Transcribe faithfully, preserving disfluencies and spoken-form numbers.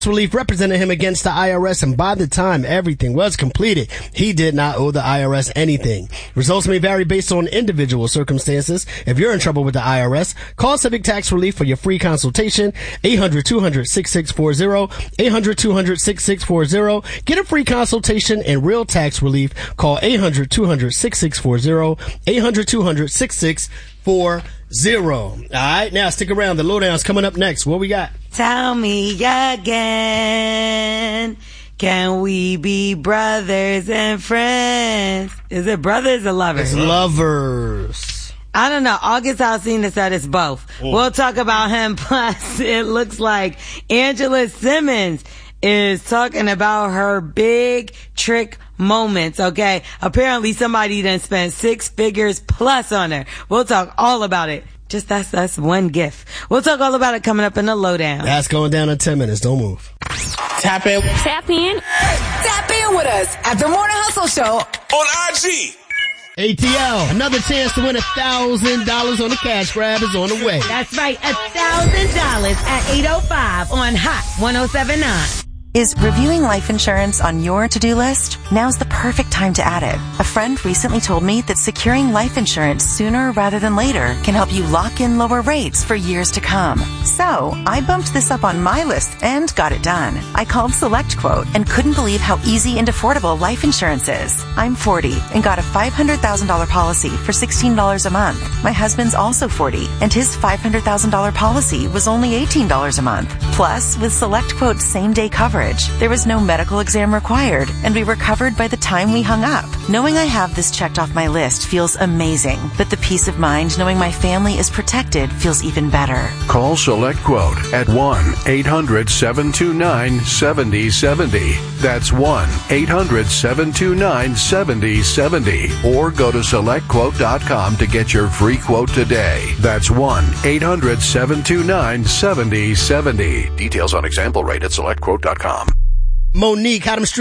Relief represented him against the I R S, and by the time everything was completed, he did not owe the I R S anything. Results may vary based on individual circumstances. If you're in trouble with the I R S, call Civic Tax Relief for your free consultation. eight hundred two hundred six six four zero, eight hundred two hundred six six four zero. Get a free consultation and real tax relief. Call eight hundred two hundred six six four zero, eight hundred two hundred six six four zero. All right, now stick around. The lowdown's coming up next. What we got? Tell me again, can we be brothers and friends? Is it brothers or lovers? It's lovers. I don't know. August Alsina said it's both. Oh. We'll talk about him. Plus, it looks like Angela Simmons is talking about her big trick moments, okay? Apparently somebody done spent six figures plus on her. We'll talk all about it. Just that's, that's one gift. We'll talk all about it coming up in the lowdown. That's going down in ten minutes. Don't move. Tap in. Tap in. Tap in with us at the Morning Hustle Show on I G. A T L, another chance to win a thousand dollars on the cash grab is on the way. That's right, a thousand dollars at eight oh five on Hot one oh seven point nine. Is reviewing life insurance on your to-do list? Now's the perfect time to add it. A friend recently told me that securing life insurance sooner rather than later can help you lock in lower rates for years to come. So, I bumped this up on my list and got it done. I called SelectQuote and couldn't believe how easy and affordable life insurance is. I'm forty and got a five hundred thousand dollars policy for sixteen dollars a month. My husband's also forty and his five hundred thousand dollars policy was only eighteen dollars a month. Plus, with SelectQuote's same-day coverage, there was no medical exam required, and we were covered by the time we hung up. Knowing I have this checked off my list feels amazing, but the peace of mind knowing my family is protected feels even better. Call SelectQuote at one eight hundred seven two nine seven oh seven oh. That's one eight hundred seven two nine seven oh seven oh. Or go to select quote dot com to get your free quote today. That's one eight hundred seven two nine seven oh seven oh. Details on example rate at select quote dot com. Monique, Haddam Street.